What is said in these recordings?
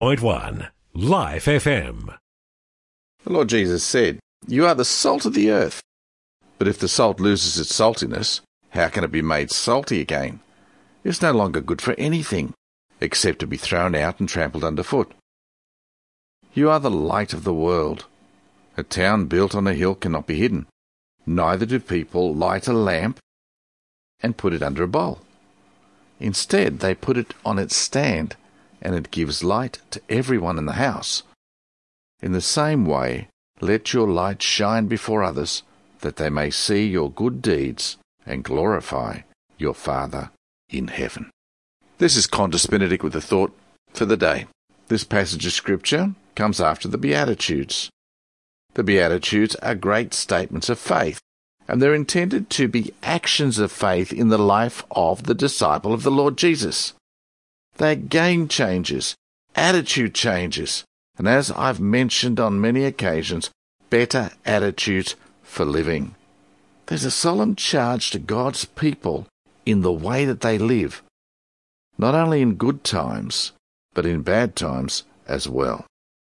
101.1 Life FM. The Lord Jesus said, "You are the salt of the earth. But if the salt loses its saltiness, how can it be made salty again? It's no longer good for anything, except to be thrown out and trampled underfoot. You are the light of the world. A town built on a hill cannot be hidden. Neither do people light a lamp and put it under a bowl. Instead, they put it on its stand, and it gives light to everyone in the house. In the same way, let your light shine before others, that they may see your good deeds and glorify your Father in heaven." This is Qantas Benedict with the thought for the day. This passage of Scripture comes after the Beatitudes. The Beatitudes are great statements of faith, and they're intended to be actions of faith in the life of the disciple of the Lord Jesus. They're game changers, attitude changers, and as I've mentioned on many occasions, better attitudes for living. There's a solemn charge to God's people in the way that they live, not only in good times, but in bad times as well.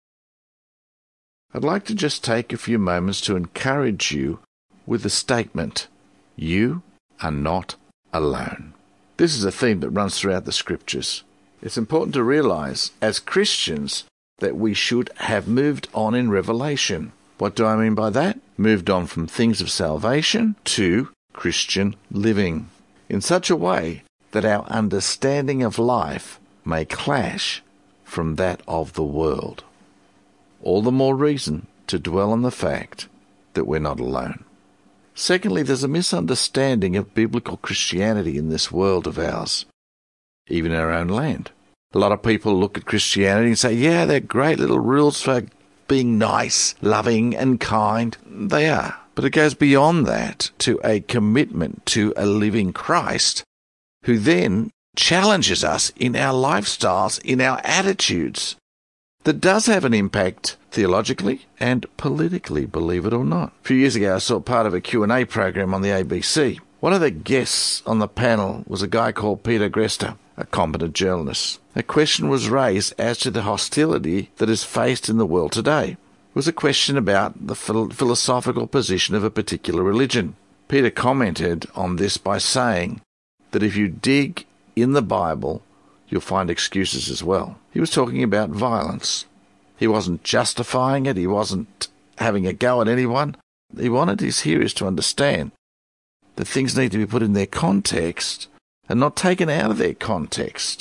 I'd like to just take a few moments to encourage you with the statement, "You are not alone." This is a theme that runs throughout the Scriptures. It's important to realize, as Christians, that we should have moved on in revelation. What do I mean by that? Moved on from things of salvation to Christian living, in such a way that our understanding of life may clash from that of the world. All the more reason to dwell on the fact that we're not alone. Secondly, there's a misunderstanding of biblical Christianity in this world of ours, even in our own land. A lot of people look at Christianity and say, yeah, they're great little rules for being nice, loving and kind. They are. But it goes beyond that to a commitment to a living Christ who then challenges us in our lifestyles, in our attitudes. That does have an impact theologically and politically, believe it or not. A few years ago, I saw part of a Q&A program on the ABC. One of the guests on the panel was a guy called Peter Grester, a competent journalist. A question was raised as to the hostility that is faced in the world today. It was a question about the philosophical position of a particular religion. Peter commented on this by saying that if you dig in the Bible, you'll find excuses as well. He was talking about violence. He wasn't justifying it. He wasn't having a go at anyone. He wanted his hearers to understand that things need to be put in their context and not taken out of their context.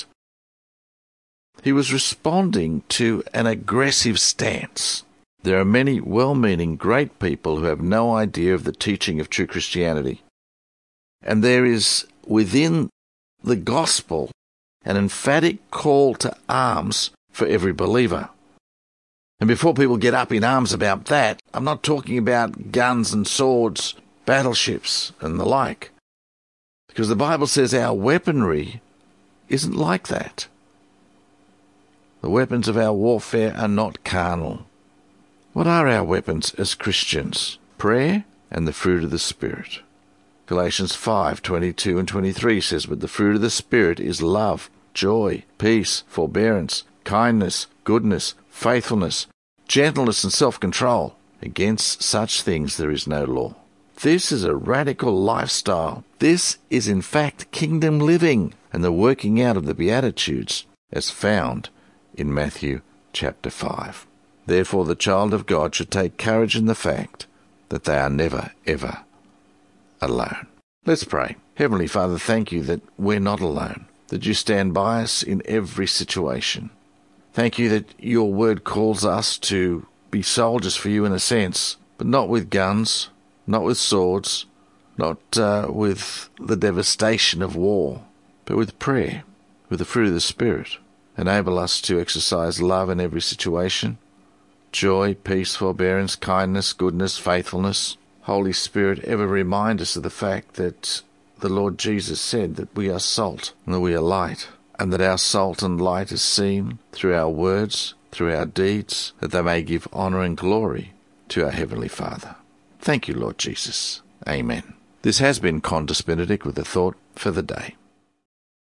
He was responding to an aggressive stance. There are many well-meaning great people who have no idea of the teaching of true Christianity. And there is within the gospel an emphatic call to arms for every believer. And before people get up in arms about that, I'm not talking about guns and swords, battleships and the like. Because the Bible says our weaponry isn't like that. The weapons of our warfare are not carnal. What are our weapons as Christians? Prayer and the fruit of the Spirit. Galatians 5:22 and 23 says, "But the fruit of the Spirit is love, joy, peace, forbearance, kindness, goodness, faithfulness, gentleness and self-control. Against such things there is no law." This is a radical lifestyle. This is in fact kingdom living and the working out of the Beatitudes as found in Matthew chapter 5. Therefore the child of God should take courage in the fact that they are never, ever alone. Let's pray. Heavenly Father, thank you that we're not alone, that you stand by us in every situation. Thank you that your word calls us to be soldiers for you in a sense, but not with guns, not with swords, not with the devastation of war, but with prayer, with the fruit of the Spirit. Enable us to exercise love in every situation, joy, peace, forbearance, kindness, goodness, faithfulness. Holy Spirit, ever remind us of the fact that the Lord Jesus said that we are salt and that we are light, and that our salt and light is seen through our words, through our deeds, that they may give honour and glory to our Heavenly Father. Thank you, Lord Jesus. Amen. This has been Qantas Benedict with a thought for the day.